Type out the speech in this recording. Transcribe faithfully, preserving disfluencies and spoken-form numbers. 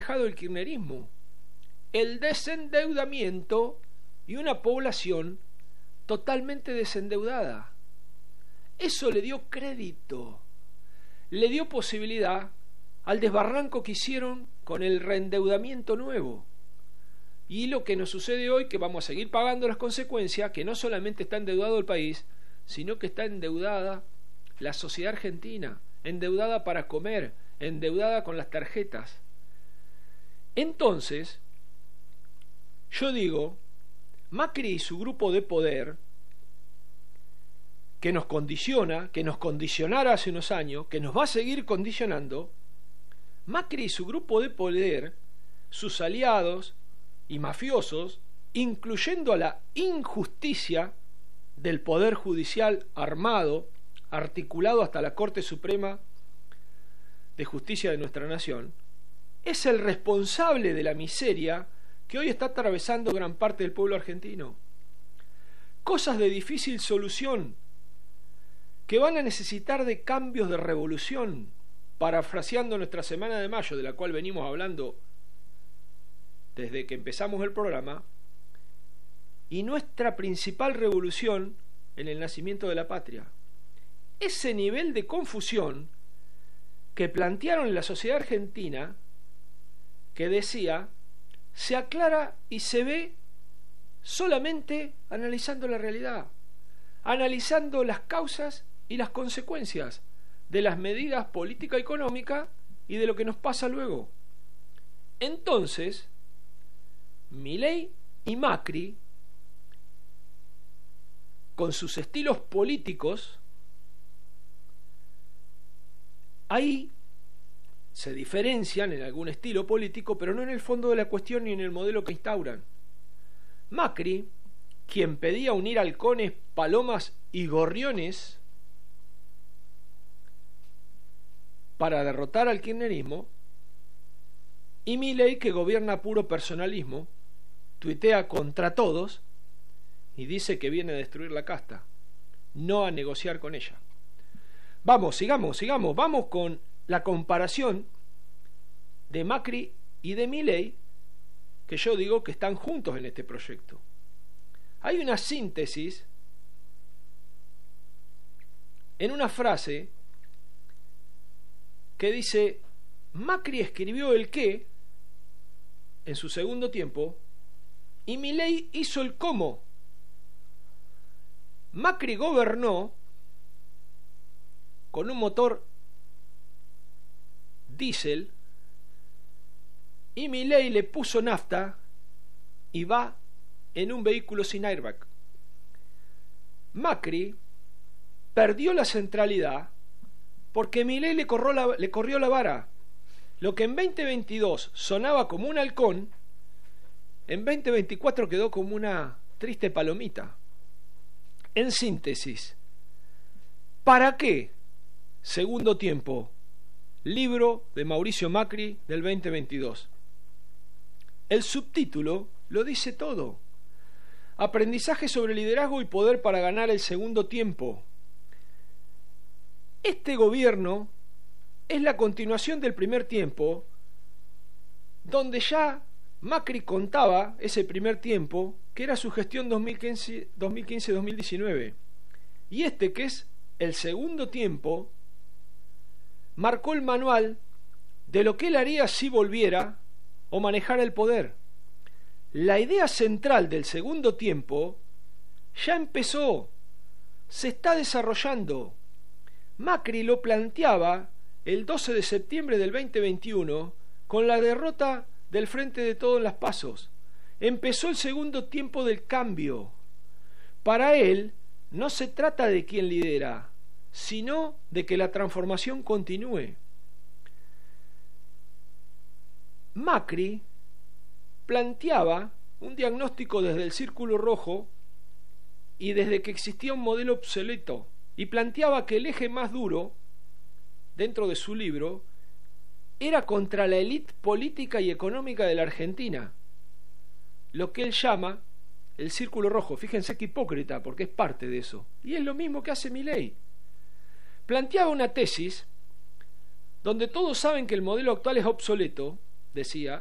el kirchnerismo, el desendeudamiento y una población totalmente desendeudada. Eso le dio crédito, le dio posibilidad al desbarranco que hicieron con el reendeudamiento nuevo. Y lo que nos sucede hoy, que vamos a seguir pagando las consecuencias, que no solamente está endeudado el país, sino que está endeudada la sociedad argentina, endeudada para comer, endeudada con las tarjetas. Entonces, yo digo, Macri y su grupo de poder, que nos condiciona, que nos condicionara hace unos años, que nos va a seguir condicionando, Macri y su grupo de poder, sus aliados y mafiosos, incluyendo a la injusticia del poder judicial armado, articulado hasta la Corte Suprema de Justicia de nuestra nación, es el responsable de la miseria que hoy está atravesando gran parte del pueblo argentino. Cosas de difícil solución que van a necesitar de cambios de revolución, parafraseando nuestra Semana de Mayo, de la cual venimos hablando desde que empezamos el programa, y nuestra principal revolución en el nacimiento de la patria. Ese nivel de confusión que plantearon en la sociedad argentina, que decía, se aclara y se ve solamente analizando la realidad, analizando las causas y las consecuencias de las medidas política y económica y de lo que nos pasa luego. Entonces, Milei y Macri, con sus estilos políticos, ahí se diferencian en algún estilo político, pero no en el fondo de la cuestión ni en el modelo que instauran. Macri, quien pedía unir halcones, palomas y gorriones para derrotar al kirchnerismo, y Milei, que gobierna puro personalismo, tuitea contra todos y dice que viene a destruir la casta, no a negociar con ella. Vamos, sigamos, sigamos, vamos con la comparación de Macri y de Milei, que yo digo que están juntos en este proyecto. Hay una síntesis en una frase que dice: Macri escribió el qué en su segundo tiempo y Milei hizo el cómo. Macri gobernó con un motor diésel y Milei le puso nafta y va en un vehículo sin airbag. Macri perdió la centralidad porque Milei le corrió la, le corrió la vara. Lo que en veinte veintidós sonaba como un halcón, en veinte veinticuatro quedó como una triste palomita. En síntesis, ¿para qué segundo tiempo? Libro de Mauricio Macri del veinte veintidós. El subtítulo lo dice todo. Aprendizaje sobre liderazgo y poder para ganar el segundo tiempo. Este gobierno es la continuación del primer tiempo, donde ya Macri contaba ese primer tiempo, que era su gestión dos mil quince dos mil diecinueve. Y este, que es el segundo tiempo, marcó el manual de lo que él haría si volviera o manejara el poder. La idea central del segundo tiempo ya empezó, se está desarrollando. Macri lo planteaba el doce de septiembre del veinte veintiuno con la derrota del Frente de Todos en las PASOs. Empezó el segundo tiempo del cambio. Para él no se trata de quién lidera, sino de que la transformación continúe. Macri planteaba un diagnóstico desde el círculo rojo y desde que existía un modelo obsoleto, y planteaba que el eje más duro, dentro de su libro, era contra la élite política y económica de la Argentina, lo que él llama el círculo rojo. Fíjense qué hipócrita, porque es parte de eso, y es lo mismo que hace Milei. Planteaba una tesis donde todos saben que el modelo actual es obsoleto, decía,